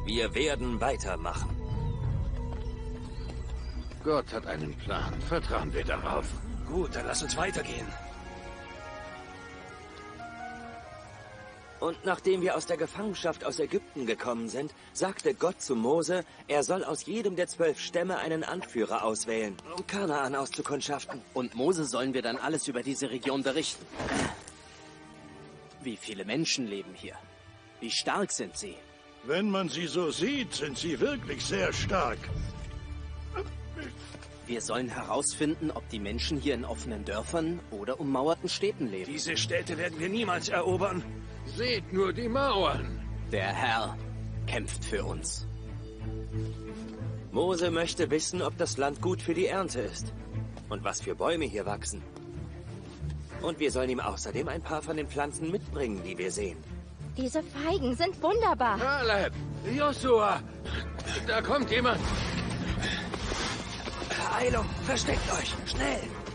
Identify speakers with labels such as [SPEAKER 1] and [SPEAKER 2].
[SPEAKER 1] Wir werden weitermachen.
[SPEAKER 2] Gott hat einen Plan. Vertrauen wir darauf.
[SPEAKER 1] Gut, dann lass uns weitergehen. Und nachdem wir aus der Gefangenschaft aus Ägypten gekommen sind, sagte Gott zu Mose, er soll aus jedem der 12 Stämme einen Anführer auswählen, um Kanaan auszukundschaften.
[SPEAKER 3] Und Mose sollen wir dann alles über diese Region berichten. Wie viele Menschen leben hier? Wie stark sind sie?
[SPEAKER 4] Wenn man sie so sieht, sind sie wirklich sehr stark.
[SPEAKER 3] Wir sollen herausfinden, ob die Menschen hier in offenen Dörfern oder ummauerten Städten leben.
[SPEAKER 1] Diese Städte werden wir niemals erobern.
[SPEAKER 2] Seht nur die Mauern.
[SPEAKER 3] Der Herr kämpft für uns.
[SPEAKER 1] Mose möchte wissen, ob das Land gut für die Ernte ist und was für Bäume hier wachsen. Und wir sollen ihm außerdem ein paar von den Pflanzen mitbringen, die wir sehen.
[SPEAKER 5] Diese Feigen sind wunderbar.
[SPEAKER 2] Kaleb, Joshua, da kommt jemand.
[SPEAKER 1] Beeilung, versteckt euch, schnell!